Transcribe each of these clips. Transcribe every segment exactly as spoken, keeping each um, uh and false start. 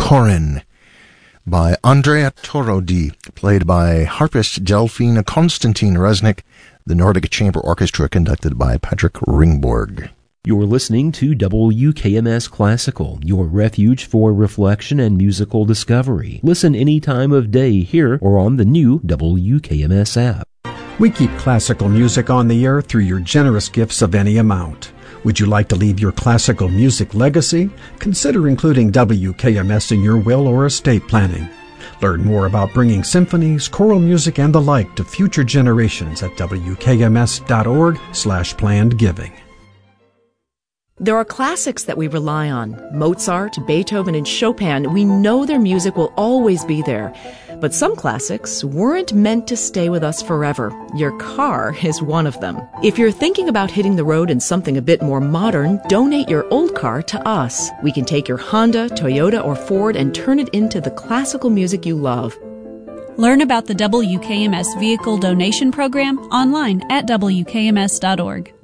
Corin by Andrea Torodi, played by harpist Delphine Konstantin Resnick, the Nordic Chamber Orchestra conducted by Patrick Ringborg. You're listening to W K M S Classical, your refuge for reflection and musical discovery. Listen any time of day here or on the new W K M S app. We keep classical music on the air through your generous gifts of any amount. Would you like to leave your classical music legacy? Consider including W K M S in your will or estate planning. Learn more about bringing symphonies, choral music, and the like to future generations at W K M S dot org slash planned giving. There are classics that we rely on. Mozart, Beethoven, and Chopin, we know their music will always be there. But some classics weren't meant to stay with us forever. Your car is one of them. If you're thinking about hitting the road in something a bit more modern, donate your old car to us. We can take your Honda, Toyota, or Ford and turn it into the classical music you love. Learn about the W K M S Vehicle Donation Program online at W K M S dot org.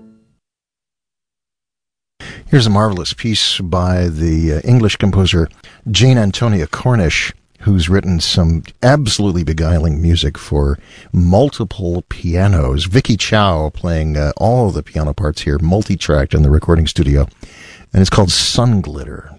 Here's a marvelous piece by the uh, English composer Jane Antonia Cornish, who's written some absolutely beguiling music for multiple pianos. Vicky Chow playing uh, all of the piano parts here, multi-tracked in the recording studio. And it's called Sun Glitter.